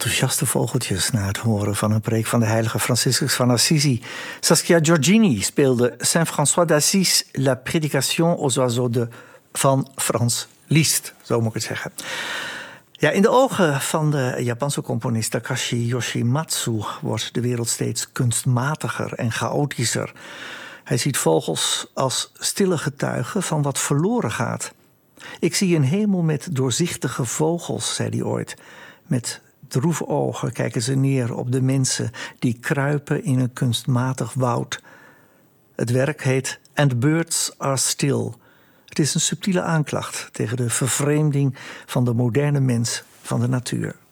enthousiaste vogeltjes na het horen van een preek van de heilige Franciscus van Assisi. Saskia Giorgini speelde Saint François d'Assise, La Prédication aux oiseaux van Frans Liszt, zo moet ik het zeggen. Ja, in de ogen van de Japanse componist Takashi Yoshimatsu wordt de wereld steeds kunstmatiger en chaotischer. Hij ziet vogels als stille getuigen van wat verloren gaat. Ik zie een hemel met doorzichtige vogels, zei hij ooit. Met droeve ogen kijken ze neer op de mensen die kruipen in een kunstmatig woud. Het werk heet And Birds Are Still. Het is een subtiele aanklacht tegen de vervreemding van de moderne mens van de natuur.